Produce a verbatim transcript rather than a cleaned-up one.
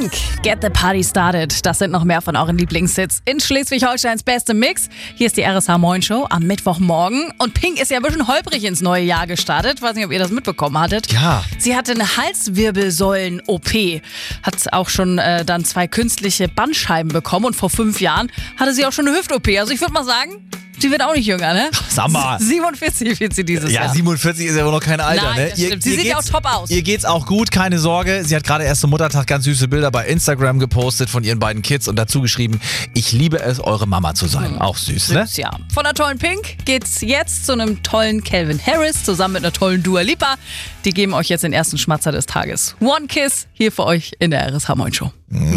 Pink, Get the Party Started. Das sind noch mehr von euren Lieblingshits in Schleswig-Holsteins bestem Mix. Hier ist die R S H Moin Show am Mittwochmorgen. Und Pink ist ja ein bisschen holprig ins neue Jahr gestartet. Weiß nicht, ob ihr das mitbekommen hattet. Ja. Sie hatte eine Halswirbelsäulen-O P. Hat auch schon äh, dann zwei künstliche Bandscheiben bekommen. Und vor fünft Jahren hatte sie auch schon eine Hüft-O P. Also ich würde mal sagen, sie wird auch nicht jünger, ne? Sag mal. siebenundvierzig wird sie dieses Ja, Jahr. siebenundvierzig ist ja wohl noch kein Alter, Nein, ne? das stimmt. Sie sieht ja auch top aus. Ihr geht's auch gut, keine Sorge. Sie hat gerade erst zum Muttertag ganz süße Bilder bei Instagram gepostet von ihren beiden Kids und dazu geschrieben, ich liebe es, eure Mama zu sein. Hm. Auch süß, ne? Süß, ja. Von der tollen Pink geht's jetzt zu einem tollen Calvin Harris zusammen mit einer tollen Dua Lipa. Die geben euch jetzt den ersten Schmatzer des Tages. One Kiss hier für euch in der R S H Moin Show.